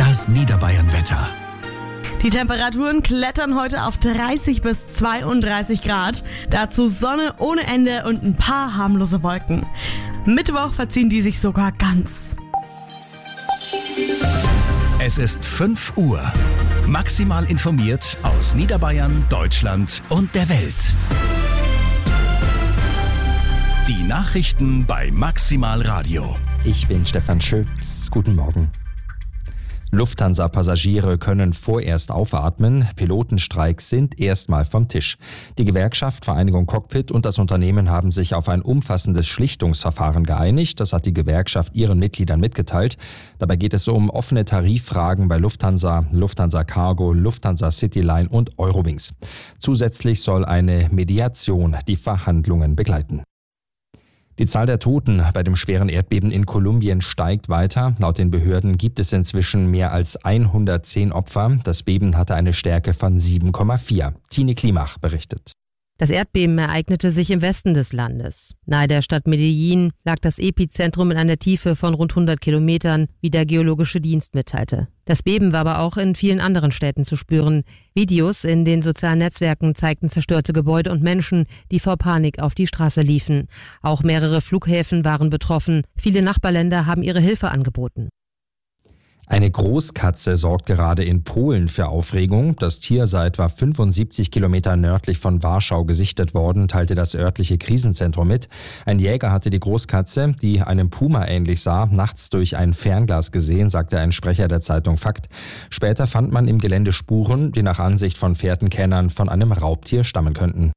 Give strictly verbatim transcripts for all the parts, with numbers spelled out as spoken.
Das Niederbayern-Wetter. Die Temperaturen klettern heute auf dreißig bis zweiunddreißig Grad. Dazu Sonne ohne Ende und ein paar harmlose Wolken. Mittwoch verziehen die sich sogar ganz. Es ist fünf Uhr. Maximal informiert aus Niederbayern, Deutschland und der Welt. Die Nachrichten bei Maximal Radio. Ich bin Stefan Schütz. Guten Morgen. Lufthansa-Passagiere können vorerst aufatmen. Pilotenstreiks sind erstmal vom Tisch. Die Gewerkschaft Vereinigung Cockpit und das Unternehmen haben sich auf ein umfassendes Schlichtungsverfahren geeinigt. Das hat die Gewerkschaft ihren Mitgliedern mitgeteilt. Dabei geht es um offene Tariffragen bei Lufthansa, Lufthansa Cargo, Lufthansa Cityline und Eurowings. Zusätzlich soll eine Mediation die Verhandlungen begleiten. Die Zahl der Toten bei dem schweren Erdbeben in Kolumbien steigt weiter. Laut den Behörden gibt es inzwischen mehr als hundertzehn Opfer. Das Beben hatte eine Stärke von sieben Komma vier. Tine Klimach berichtet. Das Erdbeben ereignete sich im Westen des Landes. Nahe der Stadt Medellin lag das Epizentrum in einer Tiefe von rund hundert Kilometern, wie der Geologische Dienst mitteilte. Das Beben war aber auch in vielen anderen Städten zu spüren. Videos in den sozialen Netzwerken zeigten zerstörte Gebäude und Menschen, die vor Panik auf die Straße liefen. Auch mehrere Flughäfen waren betroffen. Viele Nachbarländer haben ihre Hilfe angeboten. Eine Großkatze sorgt gerade in Polen für Aufregung. Das Tier sei etwa fünfundsiebzig Kilometer nördlich von Warschau gesichtet worden, teilte das örtliche Krisenzentrum mit. Ein Jäger hatte die Großkatze, die einem Puma ähnlich sah, nachts durch ein Fernglas gesehen, sagte ein Sprecher der Zeitung Fakt. Später fand man im Gelände Spuren, die nach Ansicht von Fährtenkennern von einem Raubtier stammen könnten.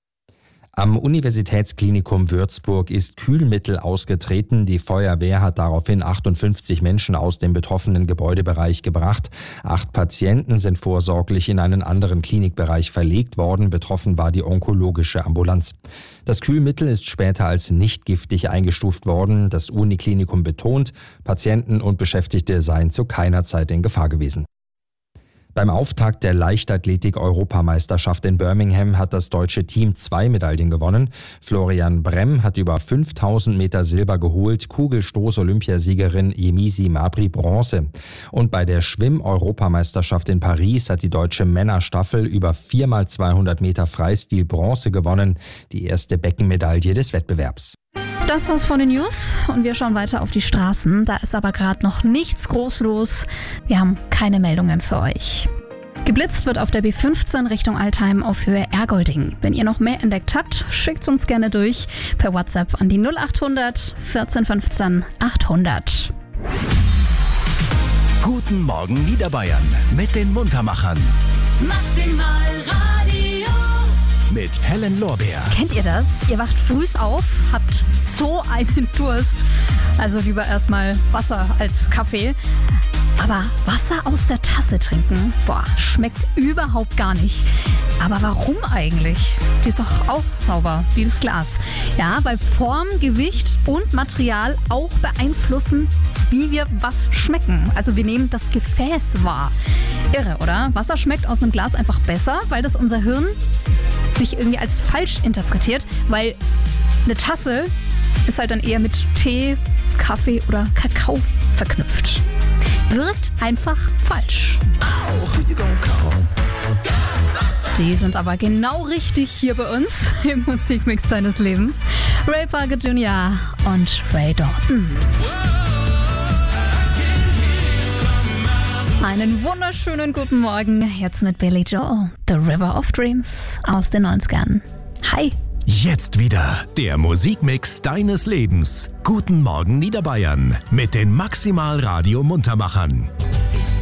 Am Universitätsklinikum Würzburg ist Kühlmittel ausgetreten. Die Feuerwehr hat daraufhin achtundfünfzig Menschen aus dem betroffenen Gebäudebereich gebracht. Acht Patienten sind vorsorglich in einen anderen Klinikbereich verlegt worden. Betroffen war die onkologische Ambulanz. Das Kühlmittel ist später als nicht giftig eingestuft worden. Das Uniklinikum betont, Patienten und Beschäftigte seien zu keiner Zeit in Gefahr gewesen. Beim Auftakt der Leichtathletik-Europameisterschaft in Birmingham hat das deutsche Team zwei Medaillen gewonnen. Florian Bremm hat über fünftausend Meter Silber geholt, Kugelstoß-Olympiasiegerin Yemisi Mabry Bronze. Und bei der Schwimm-Europameisterschaft in Paris hat die deutsche Männerstaffel über vier mal zweihundert Meter Freistil Bronze gewonnen, die erste Beckenmedaille des Wettbewerbs. Das war's von den News und wir schauen weiter auf die Straßen. Da ist aber gerade noch nichts groß los. Wir haben keine Meldungen für euch. Geblitzt wird auf der B fünfzehn Richtung Altheim auf Höhe Ergolding. Wenn ihr noch mehr entdeckt habt, schickt uns gerne durch per WhatsApp an die null achthundert vierzehn fünfzehn achthundert. Guten Morgen Niederbayern mit den Muntermachern. Maximal Radio. Mit Helen Lorbeer. Kennt ihr das? Ihr wacht früh auf, habt so einen Durst. Also lieber erstmal Wasser als Kaffee. Aber Wasser aus der Tasse trinken, boah, schmeckt überhaupt gar nicht. Aber warum eigentlich? Die ist doch auch sauber, wie das Glas. Ja, weil Form, Gewicht und Material auch beeinflussen, wie wir was schmecken. Also wir nehmen das Gefäß wahr. Irre, oder? Wasser schmeckt aus einem Glas einfach besser, weil das unser Hirn nicht irgendwie als falsch interpretiert, weil eine Tasse ist halt dann eher mit Tee, Kaffee oder Kakao verknüpft. Wirkt einfach falsch. Die sind aber genau richtig hier bei uns im Musikmix deines Lebens. Ray Parker Junior und Ray Dalton. Einen wunderschönen guten Morgen. Jetzt mit Billy Joel, The River of Dreams aus den neunzigern. Hi. Jetzt wieder der Musikmix deines Lebens. Guten Morgen Niederbayern mit den Maximal Radio Muntermachern.